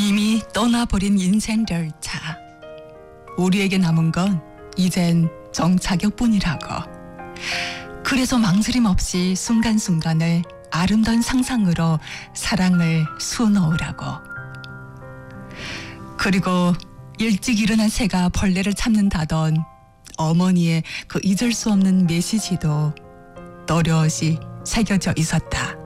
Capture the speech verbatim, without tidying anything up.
이미 떠나버린 인생 열차. 우리에게 남은 건 이젠 정자격뿐이라고. 그래서 망설임 없이 순간순간을 아름다운 상상으로 사랑을 수놓으라고. 그리고 일찍 일어난 새가 벌레를 잡는다던 어머니의 그 잊을 수 없는 메시지도 또렷이 새겨져 있었다.